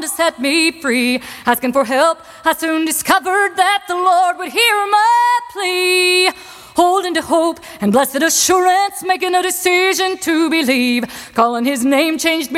to set me free. Asking for help, I soon discovered that the Lord would hear my plea. Holding to hope and blessed assurance, making a decision to believe. Calling his name changed me.